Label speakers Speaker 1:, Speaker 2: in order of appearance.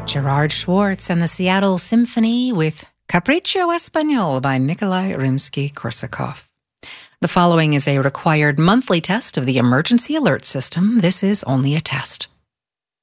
Speaker 1: Gerard Schwartz and the Seattle Symphony with Capriccio Español by Nikolai Rimsky-Korsakov. The following is a required monthly test of the emergency alert system. This is only a test.